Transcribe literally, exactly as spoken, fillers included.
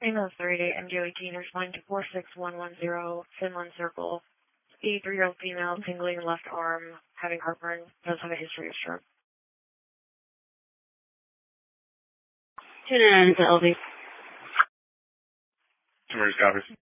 Amos thirty-eight M D O eighteen, responding to four six one one zero Finland Circle. eighty-three-year-old female, tingling left arm, having heartburn, does have a history of stroke. two nine nine to L V. Two Murders, copy.